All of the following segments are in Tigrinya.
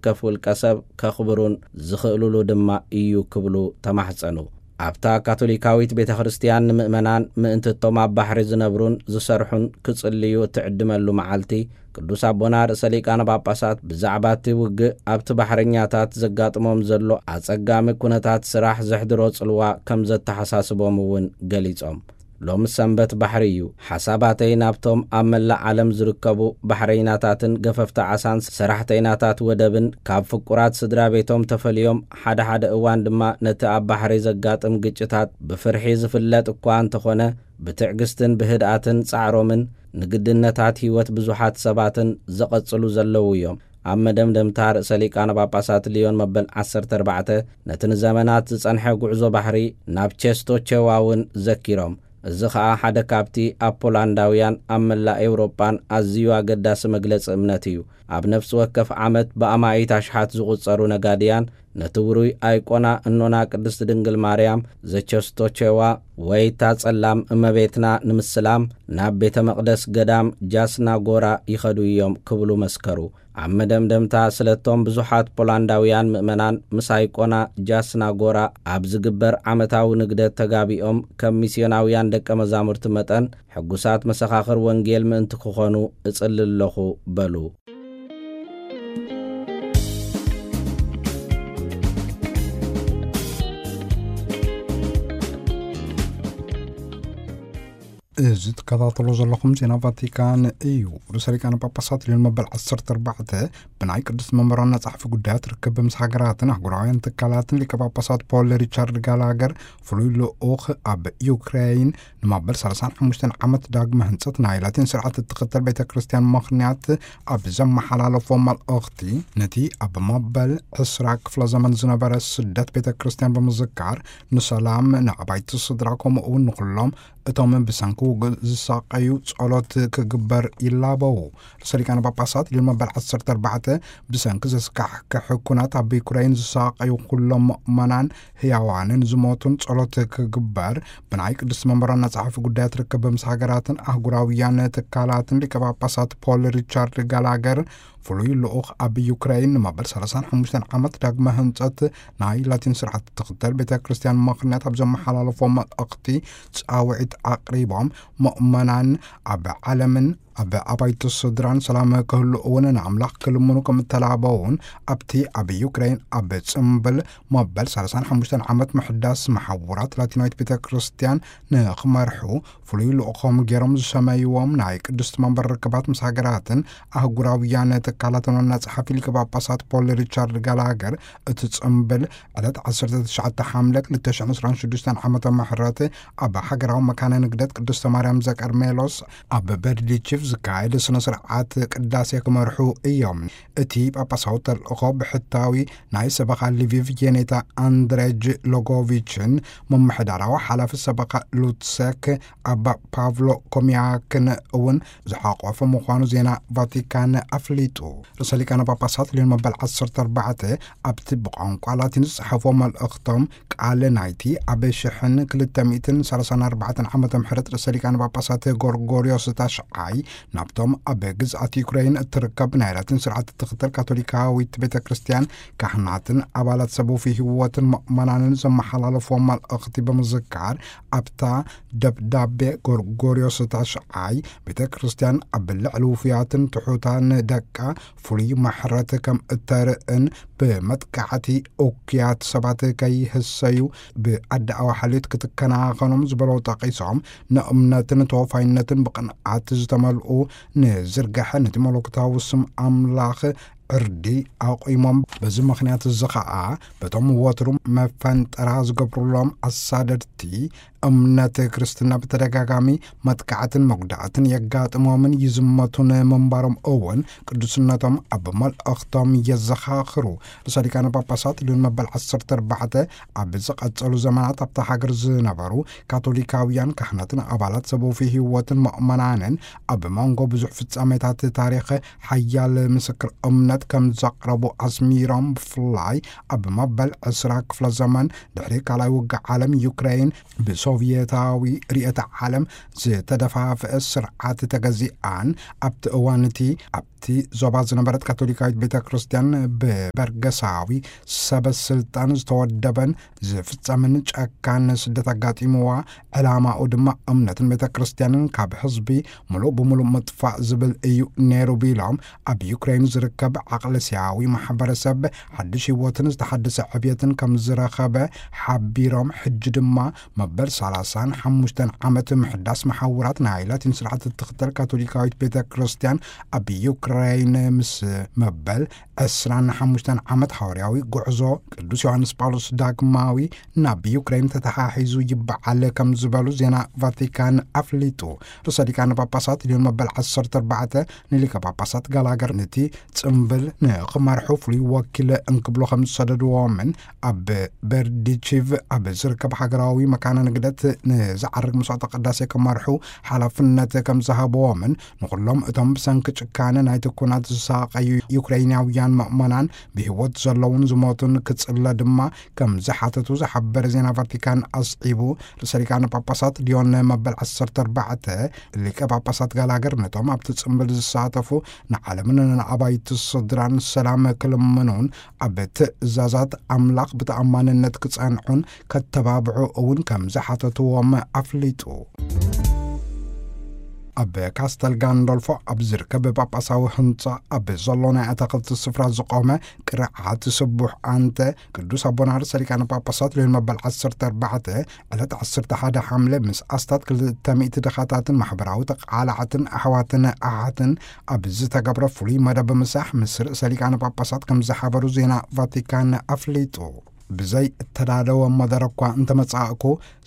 ወከፍ ውልቀሰብ ከኽብሩን ዝኽእሉሉ ድማ እዩ ክብሉ ተማሕፀኑ። ኣብታ ካቶሊካዊት ቤተ ክርስቲያን ምእመናን ምእንትቶም ኣብ ባሕሪ ዝነብሩን ዝሰርሑን ክጽልዩ እትዕድመሉ መዓልቲ ቅዱስ ኣቦና ርእሰ ሊቃነ ጳጳሳት ብዛዕባ እቲ ውግእ ኣብቲ ባሕረኛታት ዘጋጥሞም ዘሎ ኣጸጋሚ ኩነታት ስራሕ ዘሕድሮ ጽልዋ ከም ዘተሓሳስቦም እውን ገሊጾም። ሎሚ ሰንበት ባሕሪ እዩ። ሓሳባተይ ናብቶም ኣብ መላእ ዓለም ዝርከቡ ባሕረኛታትን ገፈፍቲ ዓሳን ሰራሕተኛታት ወደብን ካብ ፍቁራት ስድራ ቤቶም ተፈልዮም ሓደ እዋን ድማ ነቲ ኣብ ባሕሪ ዘጋጥም ግጭታት ብፍርሒ ዝፍለጥ እኳ እንተኾነ ብትዕግስትን ብህድኣትን ጻዕሮምን ንግድነታት ህይወት ብዙሓት ሰባትን ዘቐጽሉ ዘለዉ እዮም። ኣብ መደምደምታ ርእሰ ሊቃነ ጳጳሳት ሊዮን መበል 14 ነቲ ንዘመናት ዝጸንሐ ጉዕዞ ባሕሪ ናብ ቼስቶቼዋውን ዘኪሮም። እዚ ኸዓ ሓደ ካብቲ ኣብ ፖላንዳውያን ኣብ መላእ ኤውሮጳን ኣዝዩ ኣገዳሲ መግለፂ እምነት እዩ። ኣብ ነፍሲ ወከፍ ዓመት ብኣማኢት ኣሽሓት ዝቝጸሩ ነጋድያን ነቲ ውሩይ ኣይቆና እኖና ቅድስቲ ድንግል ማርያም ዘቸስቶቼዋ ወይ እታ ጸላም እመቤትና ንምስላም ናብ ቤተ መቕደስ ገዳም ጃስና ጎራ ይኸዱ እዮም ክብሉ መስከሩ። ኣብ መደምደምታ ስለቶም ብዙሓት ፖላንዳውያን ምእመናን ምስ ኣይቆና ጃስና ጎራ ኣብ ዝግበር ዓመታዊ ንግደት ተጋቢኦም ከም ሚስዮናውያን ደቀ መዛሙርቲ መጠን ሕጉሳት መሰኻኽር ወንጌል ምእንቲ ክኾኑ እጽልለኹ በሉ። إذا تكاثروا زلهم زينا فاتيكان إيو رسالة باباسات للمبل 14 بناي قدس ممرنا صحفي قدات ركب مسحقراتنا قرعين تكالاتن لك باباسات بول ريتشارد غالاغر فلويلو أوخ أب يوكراين نمبل سرسان حمشتن عمت داق مهنسات نايلاتين سرعة التقتل بيتا كريستيان مخنيات أب زم حلال فوم الأختي نتي أب مبل إسراك فلا زمن زنبرس سدات بيتا كريستيان بمزكار نسلام نعبايت صدراكم أو نقلهم እቶም ብሰንኩ ዝሳቀዩ ጸሎት ክግበር ይላበው። ርዕሰ ጳጳሳት ለመበል 14 ብሰንኩ ዘስካሕ ከሕኩናት ኣብ ዩክራይን ዝሳቀዩ ኩሎም ምእመናን ህያዋንን ዝሞቱን ጸሎት ክግበር ብናይ ቅዱስ መንበርና ጸሐፊ ጉዳያት ርከበ ምስ ሃገራትን አህጉራውያን ተካላትን ሊቀ ጳጳሳት ፖል ሪቻርድ ጋላገር ፍሉይ ልኡኽ ኣብ ዩክራይን መበል 35 ዓመት ዳግመ ህንጸት ናይ ላቲን ስርዓት ተኽተል ቤተ ክርስቲያን ምኽንያት ኣብ ዘመሓላለፎም መልእኽቲ ጻውዒት ኣቕሪቦም ምእመናን ኣብ ዓለምን ኣብ ኣባይቱ ስድራን ሰላም ክህልውን ንኣምላኽ ክልምኑ ከም ተላበውን ኣብቲ ኣብ ዩክራይን ኣብ ጽምብል መበል 35 ዓመት ምሕዳስ መሓውራት ላቲናዊት ቤተ ክርስቲያን ንኽመርሑ ፍሉይ ልኡኾም ገይሮም ዝሰመይዎም ናይ ቅድስት መንበር ርክባት ምስ ሃገራትን አህጉራውያን ተካላትን ዋና ጸሓፊ ሊቀ ጳጳሳት ፖል ሪቻርድ ጋላገር እቲ ጽምብል ዕለት 19 ሐምሌ 2026 ዓመተ ምህረት ኣብ ሃገራዊ መካነ ንግደት ቅድስተ ማርያም ዘቀርሜሎስ ኣብ በርዲቺቭ ዝካየድ ስነ ስርዓት ቅዳሴ ክመርሑ እዮም። እቲ ጳጳሳዊ ተልእኾ ብሕታዊ ናይ ሰበኻ ሊቪቭ ጄኔታ አንድሬጅ ሎጎቪችን መምሕዳራዊ ሓላፊ ሰበኻ ሉትሴክ ኣባ ፓቭሎ ኮሚያክን እውን ዝሓቆፈ ምዃኑ ዜና ቫቲካን ኣፍሊጡ። ርዕሰ ሊቃነ ጳጳሳት ለመበል 14 ኣብቲ ብቋንቋ ላቲን ዝጽሐፎ መልእኽቶም ቃል ናይቲ ኣብ 1234 ዓመተ ምህረት ርዕሰ ሊቃነ ጳጳሳት ጎርጎርዮስ ታሽዓይ ናብቶም ኣብ ግዝኣት ዩክራይን እትርከብ ናይ ላቲን ስርዓት ተኽተል ካቶሊካዊት ቤተ ክርስቲያን ካህናትን ኣባላት ሰቡፊ ህይወትን ምእመናንን ዘመሓላለፎም መልእኽቲ ብምዝካር ኣብታ ደብዳቤ ጎርጎርዮስ ታሽዓይ ቤተ ክርስቲያን ኣብ ልዕሊ ውፍያትን ትሑታን ደቃ ፍሉይ ማሕረት ከም እተርእን ብመጥቃዕቲ ኦክያት ሰባት ከይህሰዩ ብዓዲ ኣዋሓሊት ክትከናኸኖም ዝበለው ጠቂሶም ንእምነትን ተወፋይነትን ብቕንዓት ዝተመልኡ ንዝርጋሐ ነቲ መለኮታዊ ስም ኣምላኽ ዕርዲ ኣቆይሞም በዚ ምኽንያት እዚ ኸዓ በቶም ወትሩ መፈንጠራ ዝገብሩሎም ኣሳደድቲ እምነት ክርስትና ብተደጋጋሚ መጥቃዕትን መጉዳእትን የጋጥሞምን ይዝመቱን መንባሮም እውን ቅዱስነቶም ኣብ መልእኽቶም የዘኻኽሩ። ርዕሰ ሊቃነ ጳጳሳት ለመበል 14 ኣብ ዝቐጸሉ ዘመናት ኣብታ ሃገር ዝነበሩ ካቶሊካውያን ካህናትን ኣባላት ሰቡፊ ህይወትን ምእመናንን ኣብ መንጎ ብዙሕ ፍጻሜታት ታሪኽ ሓያል ምስክር እምነት ከም ዘቕረቡ ኣስሚሮም ብፍላይ ኣብ መበል 20 ክፍለ ዘመን ድሕሪ ካልኣይ ውግእ ዓለም ዩክራይን ሶቪየታዊ ርኢተ ዓለም ዝተደፋፍአ ስርዓት ተገዚአን ኣብቲ እዋንቲ ኣብቲ ዞባ ዝነበረት ካቶሊካዊት ቤተ ክርስቲያን ብበርገሳዊ ሰበስልጣን ዝተወደበን ዝፍጸምን ጨካን ስደት ኣጋጢምዋ ዕላማኡ ድማ እምነትን ቤተ ክርስቲያንን ካብ ህዝቢ ሙሉእ ብምሉእ ምጥፋእ ዝብል እዩ ነይሩ ቢሎም ኣብ ዩክሬን ዝርከብ ዓቕለስያዊ ማሕበረሰብ ሓድሽ ህይወትን ዝተሓደሰ ዕብየትን ከም ዝረኸበ ሓቢሮም ሕጂ ድማ መበል 35 ዓመት ምሕዳስ መሓውራት ናይ ላቲን ስርዓት እትኽተል ካቶሊካዊት ቤተ ክርስቲያን ኣብ ዩክሬን ምስ መበል 25 ዓመት ሐዋርያዊ ጉዕዞ ቅዱስ ዮሐንስ ጳውሎስ ዳግማዊ ናብ ዩክሬን ተተሓሒዙ ይበዓል ከም ዝበሉ ዜና ቫቲካን ኣፍሊጡ ርእሰ ሊቃነ ጳጳሳት ሊዮን መበል 14 ንሊቀ ጳጳሳት ጋላገር ነቲ ጽምብል ንኽመርሑ ፍሉይ ወኪል እንክብሎ ከም ዝሰደድዎምን ኣብ በርዲቺቭ ኣብ ዝርከብ ሃገራዊ መካነ ንግደት ንዝዓርግ መስዋዕተ ቅዳሴ ክመርሑ ሓላፍነት ከም ዝሃብዎምን ንኩሎም እቶም ብሰንኪ ጭካነ ናይቲ ኩናት ዝሳቀዩ ዩክሬናውያን ምእመናን ብህይወት ዘለውን ዝሞቱን ክጽለ ድማ ከም ዝሓተቱ ዝሓበረ ዜና ቫቲካን ኣስዒቡ ርእሰ ሊቃነ ጳጳሳት ሊዮን መበል 14 ሊቀ ጳጳሳት ጋላገር ነቶም ኣብቲ ጽምብል ዝሳተፉ ንዓለምን ንኣባይቲ ስድራን ሰላም ክልምኑን ኣብ ትእዛዛት ኣምላኽ ብተኣማንነት ክጸንዑን ከተባብዑ እውን ከም ዝሓተትዎም ኣፍሊጡ ኣብ ካስተል ጋንዶልፎ ኣብ ዝርከብ ጳጳሳዊ ህንጻ ኣብ ዘሎ ናይ ኣታኽልቲ ስፍራ ዝቆመ ቅርዓት ስቡሕ ኣንተ ቅዱስ ኣቦና ርእሰ ሊቃነ ጳጳሳት ሊዮን መበል 14 ዕለት 11 ሓምለ ምስ ኣስታት 200 ድኻታትን ማሕበራዊ ተቃላዓትን ኣሕዋትን ኣሓትን ኣብ ዝተገብረ ፍሉይ መደብ ምሳሕ ምስ ርእሰ ሊቃነ ጳጳሳት ከም ዝሓበሩ ዜና ቫቲካን ኣፍሊጡ ብዘይ እተዳለወ መደረ እኳ እንተመጻእኩ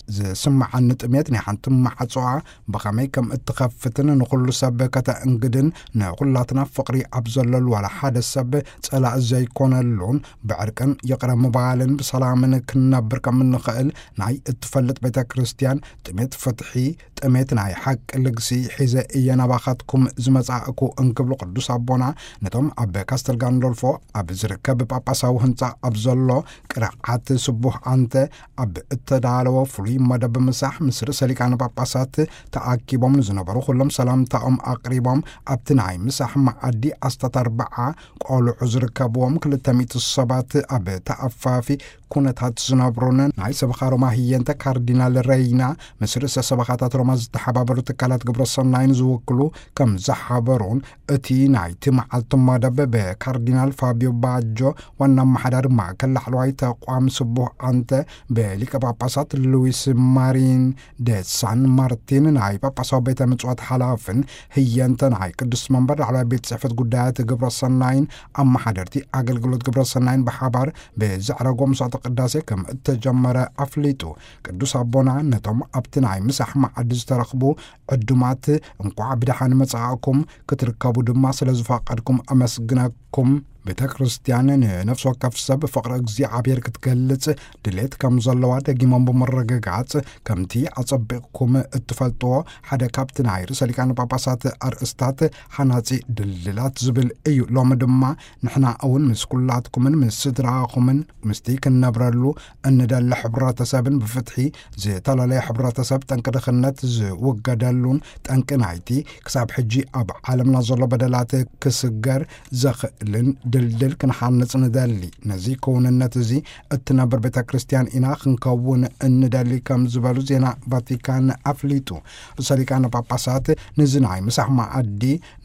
ዝስማዓኒ ጥሜት ናይ ሓንቲ ማዕፅዋ ብኸመይ ከም እትኸፍትን ንኹሉ ሰብ ከተእንግድን ንኹላትና ፍቕሪ ኣብ ዘለሉ ዋላ ሓደ ሰብ ጸላእ ዘይኮነሉን ብዕርቅን ይቕረ ምባልን ብሰላምን ክንነብር ከም እንኽእል ናይ እትፈልጥ ቤተ ክርስቲያን ጥሜት ፍትሒ ጥሜት ናይ ሓቂ ልግሲ ሒዘ እየ ናባኻትኩም ዝመጻእኩ እንክብሉ ቅዱስ ኣቦና ነቶም ኣብ ካስተል ጋንዶልፎ ኣብ ዝርከብ ጳጳሳዊ ህንጻ ኣብ ዘሎ ቅርዓት ስቡሕ ኣንተ ኣብ እተዳለወ ፍሉይ መደብ ምሳሕ ምስ ርእሰ ሊቃነ ጳጳሳት ተኣኪቦም ዝነበሩ ኩሎም ሰላምታኦም ኣቕሪቦም ኣብቲ ናይ ምሳሕ መዓዲ ኣስታት 40 ቆልዑ ዝርከብዎም 200 ሰባት ኣብ ተኣፋፊ ኩነታት ዝነብሩን ናይ ሰበኻ ሮማ ህየንተ ካርዲናል ረይና ምስ ርእሰ ሰበኻታት ሮማ ዝተሓባበሩ ትካላት ግብረ ሰናይን ዝውክሉ ከም ዝሓበሩን እቲ ናይቲ መዓልቲ መደብ ብካርዲናል ፋቢዮ ባጆ ዋና ኣመሓዳሪ ማእከል ላዕለዋይ ተቋም ስቡሕ ኣንተ ብሊቀ ጳጳሳት ሉዊስ ማሪን ደ ሳን ማርቲን ናይ ጳጳሳዊ ቤተ ምጽዋት ሓላፍን ህየንተ ናይ ቅዱስ መንበር ላዕለዋይ ቤት ጽሕፈት ጉዳያት ግብረ ሰናይን ኣመሓደርቲ ኣገልግሎት ግብረ ሰናይን ብሓባር ብዛዕረጎም መስዋዕተ ቅዳሴ ከም እተጀመረ ኣፍሊጡ ቅዱስ ኣቦና ነቶም ኣብቲ ናይ ምሳሕ መዓዲ ዝተረኽቡ ዕዱማት እንኳዕ ብድሓን መጻእኩም ክትርከቡ ድማ ስለ ዝፈቐድኩም ኣመስግነኩም ቤተ ክርስቲያን ንነፍስ ወከፍ ሰብ ፍቕሪ እግዚኣብሔር ክትገልጽ ድሌት ከም ዘለዋ ደጊሞም ብምርግጋጽ ከምቲ ኣጸቢቕኩም እትፈልጥዎ ሓደ ካብቲ ናይ ርእሰ ሊቃነ ጳጳሳት ኣርእስታት ሓናጺ ድልላት ዝብል እዩ ሎሚ ድማ ንሕና እውን ምስ ኩላትኩምን ምስ ስድራኹምን ምስቲ ክንነብረሉ እንደሊ ሕብረተሰብን ብፍትሒ ዝተላለየ ሕብረተሰብ ጠንቂ ድኽነት ዝውገደሉን ጠንቂ ናይቲ ክሳብ ሕጂ ኣብ ዓለምና ዘሎ በደላት ክስገር ዘኽእልን ድልድል ክንሓንጽ ንደሊ ነዚ ክውንነት እዚ እትነብር ቤተ ክርስቲያን ኢና ክንከውን እንደሊ ከም ዝበሉ ዜና ቫቲካን ኣፍሊጡ ርእሰ ሊቃነ ጳጳሳት ንዚ ናይ ምሳሕ መዓዲ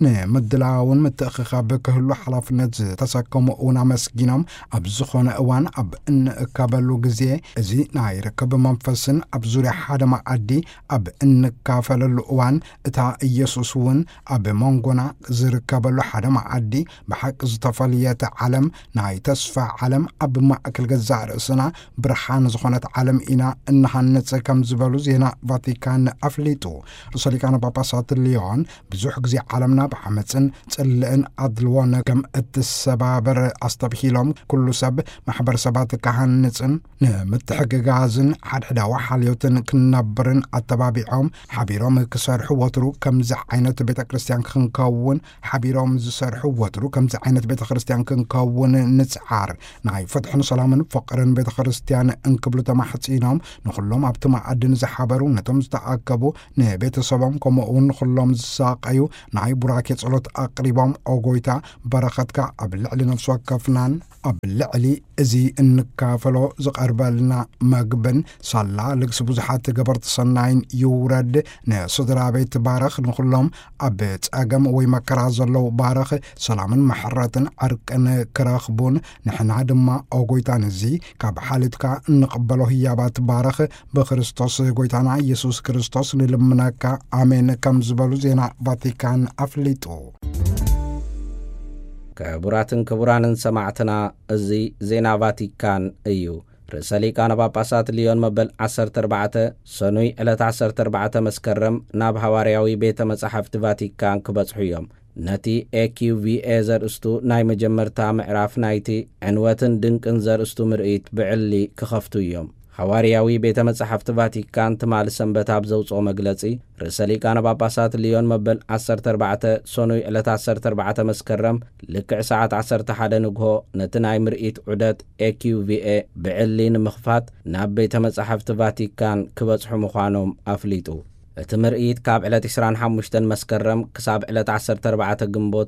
ንምድላውን ምትእኽኻብ ክህሉ ሓላፍነት ዝተሰከሙ እውን ኣመስጊኖም ኣብ ዝኾነ እዋን ኣብ እንእከበሉ ግዜ እዚ ናይ ርክብ መንፈስን ኣብ ዙርያ ሓደ መዓዲ ኣብ እንካፈለሉ እዋን እታ ኢየሱስ እውን ኣብ መንጎና ዝርከበሉ ሓደ መዓዲ ብሓቂ ዝተፈልየ ዓለም ናይ ተስፋ ዓለም ኣብ ማእከል ገዛእ ርእስና ብርሃን ዝኾነት ዓለም ኢና እናሃንጽ ከም ዝበሉ ዜና ቫቲካን ኣፍሊጡ ርእሰ ሊቃነ ጳጳሳት ሊዮን ብዙሕ ግዜ ዓለምና ብዓመፅን ጽልእን ኣድልዎን ከም እትሰባበር ኣስተብሂሎም ኩሉ ሰብ ማሕበረሰባት ካሃንጽን ንምትሕግጋዝን ሓድሕዳዊ ሓልዮትን ክንነብርን ኣተባቢዖም ሓቢሮም ክሰርሑ ወትሩ ከምዚ ዓይነት ቤተ ክርስቲያን ክንከውን ሓቢሮም ዝሰርሑ ወትሩ ከምዚ ዓይነት ቤተ ክርስቲያን ክርስቲያን ክንከውን ንጽዓር ናይ ፍትሕን ሰላምን ፍቅርን ቤተ ክርስቲያን እንክብሉ ተማሕፂኖም ንኹሎም ኣብቲ ማዕድን ዝሓበሩ ነቶም ዝተኣከቡ ንቤተሰቦም ከምኡውን ንኹሎም ዝሳቀዩ ናይ ቡራኬ ጸሎት ኣቅሪቦም ኦጎይታ በረኸትካ ኣብ ልዕሊ ነፍሲ ወከፍናን ኣብ ልዕሊ እዚ እንካፈሎ ዝቐርበልና መግብን ሳላ ልግሲ ብዙሓት ገበርቲ ሰናይን ይውረድ ንስድራ ቤት ባረኽ ንኹሎም ኣብ ጸገም ወይ መከራ ዘለው ባረኽ ሰላምን መሕረትን ዓርቅን ክረኽቡን ንሕና ድማ ኦጎይታ ነዚ ካብ ሓሊትካ እንቕበሎ ህያባት ባረኽ ብክርስቶስ ጎይታና ኢየሱስ ክርስቶስ ንልምነካ ኣሜን ከም ዝበሉ ዜና ቫቲካን ኣፍሊጡ። ክቡራትን ክቡራንን ሰማዕትና እዚ ዜና ቫቲካን እዩ። ርእሰ ሊቃነ ጳጳሳት ሊዮን መበል 14 ሰኑይ ዕለት 14 መስከረም ናብ ሃዋርያዊ ቤተ መጻሕፍቲ ቫቲካን ክበጽሑ እዮም። ነቲ ኤኪዩቪኤ ዘርእስቱ ናይ መጀመርታ ምዕራፍ ናይቲ ዕንወትን ድንቅን ዘርእስቱ ምርኢት ብዕሊ ክኸፍቱ እዮም። ሃዋርያዊ ቤተ መጻሕፍቲ ቫቲካን ትማል ሰንበት ኣብ ዘውፅኦ መግለጺ ርእሰ ሊቃነ ጳጳሳት ሊዮን መበል 14 ሰኑይ ዕለት 14 መስከረም ልክዕ ሰዓት 11 ንግሆ ነቲ ናይ ምርኢት ዑደት ኤኪዩቪኤ ብዕሊ ንምኽፋት ናብ ቤተ መጻሕፍቲ ቫቲካን ክበጽሑ ምዃኖም ኣፍሊጡ። እቲ ምርኢት ካብ ዕለት 25 መስከረም ክሳብ ዕለት 14 ግንቦት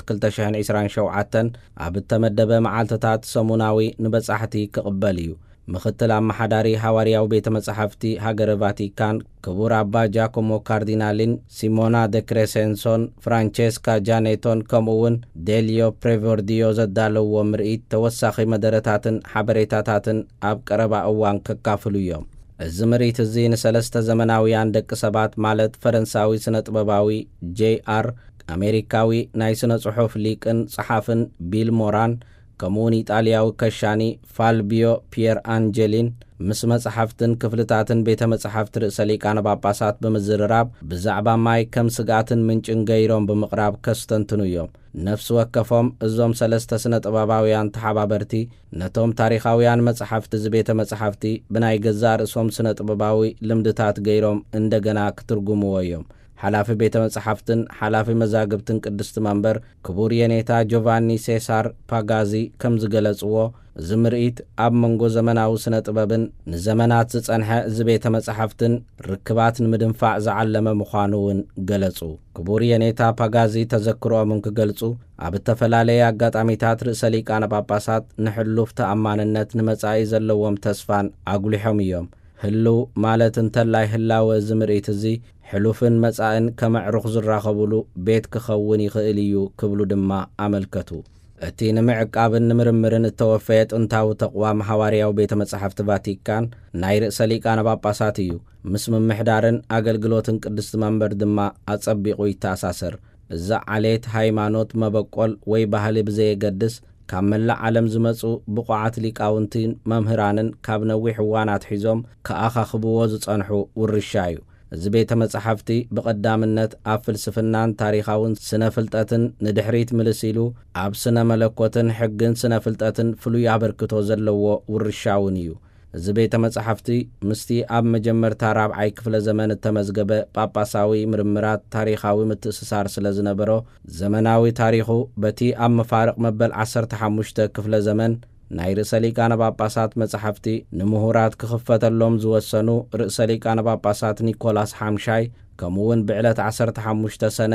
2027 ኣብ እተመደበ መዓልትታት ሰሙናዊ ንበጻሕቲ ክቕበል እዩ። ምኽትል ኣመሓዳሪ ሃዋርያዊ ቤተ መጻሕፍቲ ሃገረ ቫቲካን ክቡር ኣባ ጃኮሞ ካርዲናሊን ሲሞና ደ ክሬሴንሶን ፍራንቼስካ ጃኔቶን ከምኡውን ዴልዮ ፕሬቮርዲዮ ዘዳለውዎ ምርኢት ተወሳኺ መደረታትን ሓበሬታታትን ኣብ ቀረባ እዋን ከካፍሉ እዮም። እዚ ምርኢት እዚ ንሰለስተ ዘመናውያን ደቂ ሰባት ማለት ፈረንሳዊ ስነ ጥበባዊ ጄአር፣ ኣሜሪካዊ ናይ ስነ ጽሑፍ ሊቅን ጸሓፍን ቢል ሞራን ከምኡውን ኢጣልያዊ ከሻኒ ፋልቢዮ ፒየር አንጀሊን ምስ መጽሕፍትን ክፍልታትን ቤተ መጽሕፍቲ ርእሰ ሊቃነ ጳጳሳት ብምዝርራብ ብዛዕባ ማይ ከም ስጋትን ምንጭን ገይሮም ብምቕራብ ከስተንትኑ እዮም። ነፍሲ ወከፎም እዞም ሰለስተ ስነ ጥበባውያን ተሓባበርቲ ነቶም ታሪኻውያን መጽሕፍቲ ዝቤተ መጽሕፍቲ ብናይ ገዛ ርእሶም ስነ ጥበባዊ ልምድታት ገይሮም እንደገና ክትርጉምዎ እዮም። ሓላፊ ቤተ መጽሕፍትን ሓላፊ መዛግብትን ቅድስቲ መንበር ክቡር የኔታ ጆቫኒ ሴሳር ፓጋዚ ከም ዝገለጽዎ እዚ ምርኢት ኣብ መንጎ ዘመናዊ ስነ ጥበብን ንዘመናት ዝጸንሐ እዚ ቤተ መጽሕፍትን ርክባት ንምድንፋዕ ዝዓለመ ምዃኑ እውን ገለጹ። ክቡር የኔታ ፓጋዚ ተዘክሮኦም ክገልጹ ኣብ ተፈላለየ ኣጋጣሚታት ርእሰ ሊቃነ ጳጳሳት ንሕሉፍ ተኣማንነት ንመጻኢ ዘለዎም ተስፋን ኣጉሊሖም እዮም። ህልው ማለት እንተላይ ህላወ እዚ ምርኢት እዚ ሕሉፍን መጻእን ከመዕሩኽ ዝራኸብሉ ቤት ክኸውን ይኽእል እዩ ክብሉ ድማ ኣመልከቱ። እቲ ንምዕቃብን ንምርምርን እተወፈየ ጥንታዊ ተቋም ሃዋርያዊ ቤተ መጻሕፍቲ ቫቲካን ናይ ርእሰ ሊቃነ ጳጳሳት እዩ። ምስ ምምሕዳርን ኣገልግሎትን ቅድስቲ መንበር ድማ ኣጸቢቑ ይተኣሳሰር። እዛ ዓሌት ሃይማኖት መበቆል ወይ ባህሊ ብዘየገድስ ካብ መላእ ዓለም ዝመጹ ብቑዓት ሊቃውንትን መምህራንን ካብ ነዊሕ እዋናት ሒዞም ከኣኻኽብዎ ዝጸንሑ ውርሻ እዩ። እዚ ቤተ መጻሕፍቲ ብቐዳምነት ኣብ ፍልስፍናን ታሪኻውን ስነ ፍልጠትን ንድሕሪት ምልሲሉ ኣብ ስነ መለኮትን ሕግን ስነ ፍልጠትን ፍሉይ ኣበርክቶ ዘለዎ ውርሻውን እዩ። እዚ ቤተ መጻሕፍቲ ምስቲ ኣብ መጀመርታ 4ይ ክፍለ ዘመን ተመዝገበ ጳጳሳዊ ምርምራት ታሪኻዊ ምትእስሳር ስለ ዝነበሮ ዘመናዊ ታሪኹ በቲ ኣብ መፋርቕ መበል 15 ክፍለ ዘመን ናይ ርእሰ ሊቃነ ጳጳሳት መጻሕፍቲ ንምሁራት ክኽፈተሎም ዝወሰኑ ርእሰ ሊቃነ ጳጳሳት ኒኮላስ ሓምሻይ ከምኡውን ብዕለት 15 ሰነ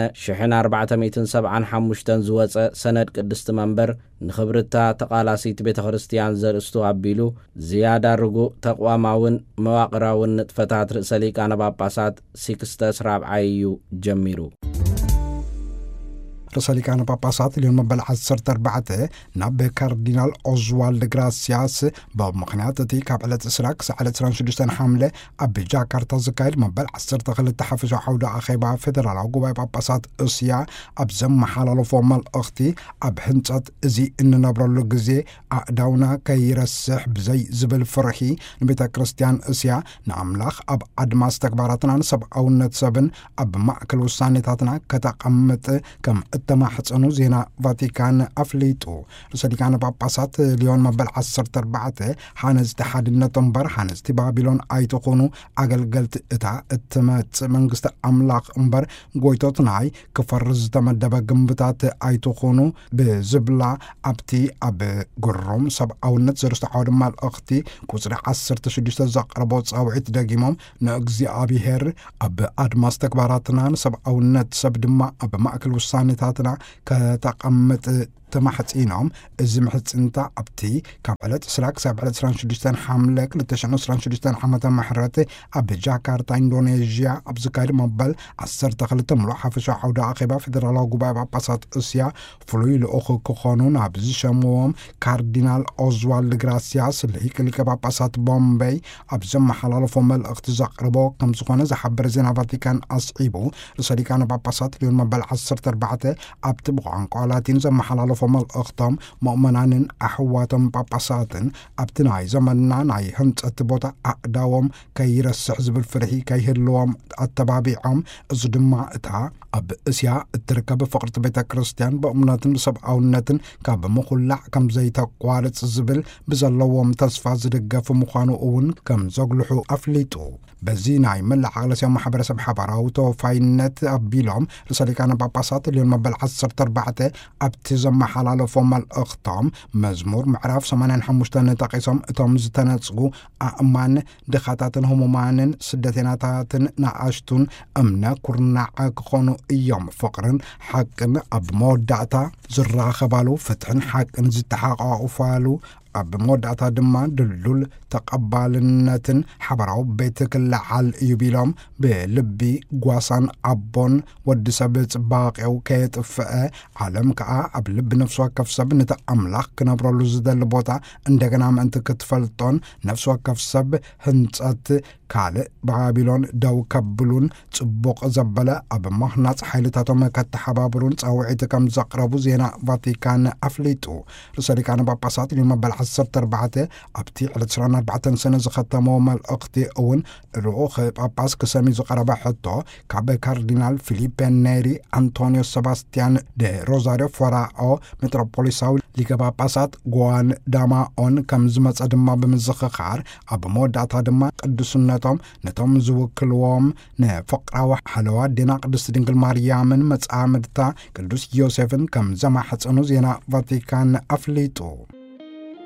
1475 ዝወፀ ሰነድ ቅድስቲ መንበር ንኽብርታ ተቓላሲት ቤተ ክርስቲያን ዘርእስቱ ኣቢሉ ዝያዳ ርጉእ ተቋማውን መዋቕራውን ንጥፈታት ርእሰ ሊቃነ ጳጳሳት ሲክስተስ 4ይ እዩ ጀሚሩ። ርእሰ ሊቃነ ጳጳሳት ሊዮን መበል 14 ናብ ካርዲናል ኦዝዋልድ ግራሲያስ ብምኽንያት እቲ ካብ ዕለት 20 ክሳብ ዕለት 26 ሓምለ ኣብ ጃካርታ ዝካየድ መበል 12 ሓፈሻዊ ዓውደ ኣኼባ ፌደራላዊ ጉባኤ ጳጳሳት እስያ ኣብ ዘመሓላለፎ መልእኽቲ ኣብ ህንፀት እዚ እንነብረሉ ግዜ ኣእዳውና ከይረስሕ ብዘይ ዝብል ፍርሒ ንቤተ ክርስቲያን እስያ ንኣምላኽ ኣብ ኣድማስ ተግባራትና ንሰብኣውነት ሰብን ኣብ ማእከል ውሳኔታትና ከተቐምጥ ከም تماحصنو زينا فاتيكان أفليتو رساليكان باباسات ليون مبل 14 حانز تحدنا تنبر حانز تبابلون أيتقونو أقلقلت إتا اتمات منغست أملاق أمبر قويتوت ناي كفرز تمدبا قنبتات أيتقونو بزبلا أبتي أب قرم سب أو نتزرست عود مال أختي كوزر 16 زقربوت صاوعيت داقيموم نأقزي أبي هير أب أدماس تكباراتنا سب أو نت سب دما أب مأكل وسانيتاتنا كتقمت تمحصينهم ازمحص انت ابتي كابلت سراك سابعلت سرانشدستان حملك لتشنو سرانشدستان حمتا محرته اب جاكرتا اندونيسيا اب زكايد مبل 10 تخلت ملو حفشو عودا عقبا فدرالا غوبا باباسات اسيا فلوي لأخو كخانون اب زشموهم كاردينال اوزوالد غراسياس ليك باباسات بومبي اب زم حلال فمل اختزاق ربو كم زخونه زحبر زينا فاتيكان اصعيبو رساليكان باباسات ليون مبل 14 اب تبقى قالاتين زم حلال فمال أختم مؤمنان أحواتم باباساتن أبتناي زمننا ناي هنت أتبوتا أقداوم كي يرسحز بالفرحي كي هلوام التبابيعهم أزدما إتها أب إسيا التركب فقرة بيتا كريستيان بأمناتن بسبعوناتن كاب مخلع كم زيتا قوارت الزبل بزلوام تصفاز رقا فمخانو أون كم زغلحو أفليتو بزيناي ملع على سيام محبرة سب حبراو توفاينات أبيلهم رساليكان باباسات اليوم مبال 14 أبتزم حلال فمال أختام مزمور معرف سمانان حموشتان تقيسم اتام زتناتسغو أمان دخاتاتن همومانن سدتيناتاتن نعاشتون أمنا كورناع كخونو إيام فقرن حقن أب مودعتا زرع خبالو فتحن حقن زتحاقا أفالو أب مودعتا دمان دلول تقبالناتن حبراو بيتك اللعال يبيلام بلبي قواسان أبون ودسابت باقيو كيت فأه عالم كأ أب لب نفسه كفسب نتأملاق كنبرو لزدل بوتا اندقنا ما انت كتفلطون نفسه كفسب هنتات كالي بابلون دو كبلون تبوق زبلا أب مهنات حيلتاتهم كتحبابرون تاوعيتكم زقربو زينا فاتيكان أفليتو رساليكان باباسات لما بالحسر تربعته أبتي على تسران 4 سنة زختمو مال أختي أون رؤوخ باباس كسامي زقربا حطو كعب كاردينال فيليبين نيري أنطونيو سباستيان دي روزاريو فراعو متروبوليساو ليكا باباسات غوان داما أون كم زمت أدما بمزخخار أب موداتا دما قدسنتهم نتهم زوكلوهم نفقراو حلوات دينا قدس دينجل ماريامن متعامدتا قدس يوسفن كم زما حتسنو زينا فاتيكان أفليتو